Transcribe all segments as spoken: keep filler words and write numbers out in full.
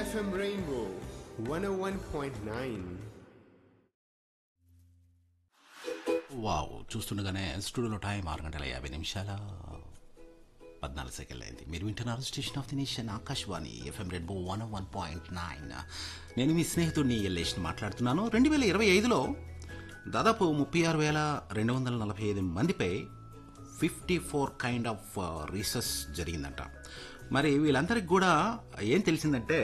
F M Rainbow one oh one point nine. Wow! చూస్తుండగానే స్టూడియోలో time ఆరు గంటల యాభై నిమిషాల పద్నాలుగు సెకండ్లు అయింది. మీరు వింటున్నారు station of the nation Akashvani FM rainbow one oh one point nine. నేను మీ స్నేహితుడిని ఎల్లేష్ని మాట్లాడుతున్నాను. రెండు వేల ఇరవై ఐదులో దాదాపు ముప్పై ఆరు వేల రెండు వందల నలభై ఐదు మందిపై fifty four kind of research జరిగిందంట. మరి వీళ్ళందరికీ కూడా ఏం తెలిసిందంటే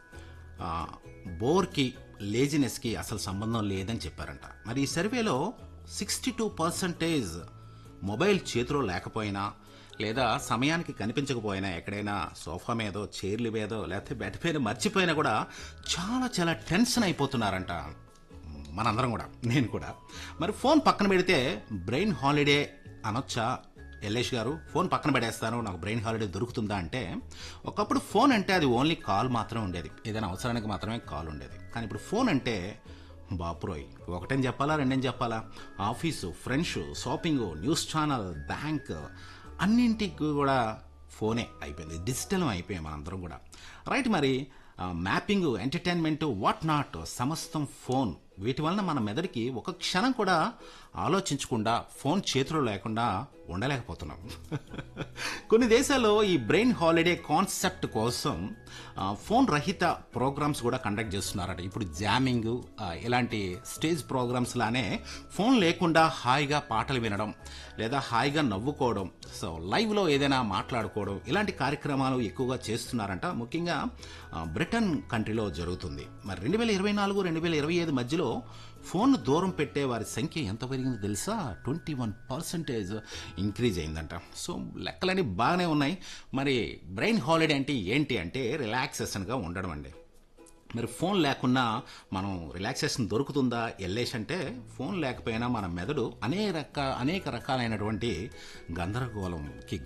బోర్కి లేజినెస్కి అసలు సంబంధం లేదని చెప్పారంట. మరి ఈ సర్వేలో సిక్స్టీ టూ పర్సెంటేజ్ మొబైల్ చేతిలో లేకపోయినా లేదా సమయానికి కనిపించకపోయినా ఎక్కడైనా సోఫా మీదో చైర్ల మీదో లేకపోతే బెడ్ పైన మర్చిపోయినా కూడా చాలా చాలా టెన్షన్ అయిపోతున్నారంట మనందరం కూడా, నేను కూడా. మరి ఫోన్ పక్కన పెడితే బ్రెయిన్ హాలిడే అనొచ్చా ఎల్లేష్ గారు? ఫోన్ పక్కన పడేస్తాను, నాకు బ్రెయిన్ హాలిడే దొరుకుతుందా అంటే, ఒకప్పుడు ఫోన్ అంటే అది ఓన్లీ కాల్ మాత్రమే ఉండేది, ఏదైనా అవసరానికి మాత్రమే కాల్ ఉండేది. కానీ ఇప్పుడు ఫోన్ అంటే బాపురోయ్, ఒకటని చెప్పాలా రెండని చెప్పాలా, office, friends, shopping, news channel, bank అన్నింటికి కూడా ఫోనే అయిపోయింది, డిజిటల్ అయిపోయాయి మనందరం కూడా. రైట్. మరి మ్యాపింగ్, ఎంటర్టైన్మెంట్, వాట్ నాట్ సమస్తం ఫోన్. వీటి వలన మన మెదడుకి ఒక క్షణం కూడా ఆలోచించకుండా ఫోన్ చేతిలో లేకుండా ఉండలేకపోతున్నాం. కొన్ని దేశాల్లో ఈ బ్రెయిన్ హాలిడే కాన్సెప్ట్ కోసం ఫోన్ రహిత ప్రోగ్రామ్స్ కూడా కండక్ట్ చేస్తున్నారట. ఇప్పుడు జామింగ్ ఇలాంటి స్టేజ్ ప్రోగ్రామ్స్ లానే ఫోన్ లేకుండా హాయిగా పాటలు వినడం లేదా హాయిగా నవ్వుకోవడం, సో లైవ్లో ఏదైనా మాట్లాడుకోవడం, ఇలాంటి కార్యక్రమాలు ఎక్కువగా చేస్తున్నారంట. ముఖ్యంగా బ్రిటన్ కంట్రీలో జరుగుతుంది. మరి రెండు వేల ఇరవై నాలుగు రెండు వేల ఇరవై ఐదు మధ్యలో ఫోన్ దూరం పెట్టే వారి సంఖ్య ఎంత పెరిగిందో తెలుసా? ట్వంటీ వన్ పర్సెంటేజ్ ఇంక్రీజ్ అయిందంట. సో లెక్కలన్నీ బాగానే ఉన్నాయి. మరి బ్రెయిన్ హాలిడే అంటే ఏంటి అంటే రిలాక్సేషన్గా ఉండడం అండి. మరి ఫోన్ లేకున్నా మనం రిలాక్సేషన్ దొరుకుతుందా ఎల్లేష్ అంటే, ఫోన్ లేకపోయినా మన మెదడు అనేక రక అనేక రకాలైనటువంటి గందరగోళంకి